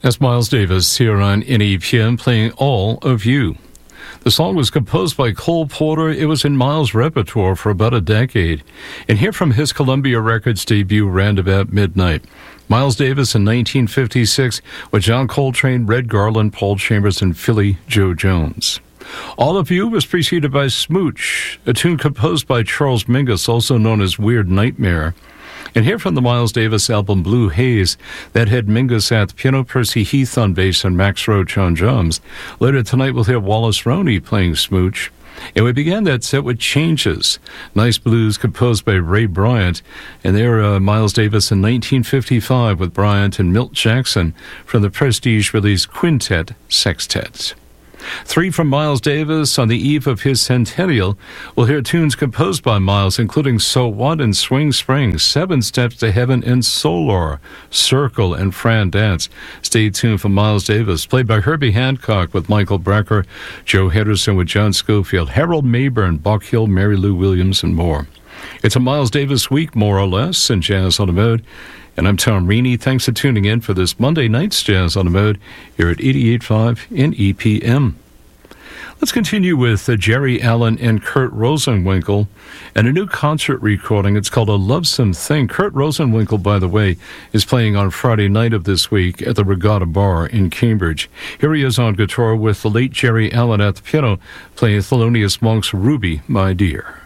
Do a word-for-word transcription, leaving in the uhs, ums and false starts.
That's Miles Davis here on N E P M playing All of You. The song was composed by Cole Porter. It was in Miles' repertoire for about a decade. And here from his Columbia Records debut, Roundabout Midnight. Miles Davis in nineteen fifty-six with John Coltrane, Red Garland, Paul Chambers, and Philly Joe Jones. All of You was preceded by Smooch, a tune composed by Charles Mingus, also known as Weird Nightmare. And here from the Miles Davis album Blue Haze, that had Mingus at the piano, Percy Heath on bass, and Max Roach on drums. Later tonight we'll hear Wallace Roney playing Smooch. And we began that set with Changes, nice blues composed by Ray Bryant. And there uh, Miles Davis in nineteen fifty-five with Bryant and Milt Jackson from the Prestige release Quintet Sextet. Three from Miles Davis on the eve of his centennial. We'll hear tunes composed by Miles, including So What and Swing Spring, Seven Steps to Heaven and Solar, Circle and Fran Dance. Stay tuned for Miles Davis, played by Herbie Hancock with Michael Brecker, Joe Henderson with John Schofield, Harold Mayburn, Buck Hill, Mary Lou Williams, and more. It's a Miles Davis week, more or less, in Jazz on the Mode. And I'm Tom Reaney. Thanks for tuning in for this Monday night's Jazz on the Mode here at eighty-eight point five N E P M. Let's continue with uh, Jerry Allen and Kurt Rosenwinkel and a new concert recording. It's called A Lovesome Thing. Kurt Rosenwinkel, by the way, is playing on Friday night of this week at the Regatta Bar in Cambridge. Here he is on guitar with the late Jerry Allen at the piano playing Thelonious Monk's Ruby, My Dear.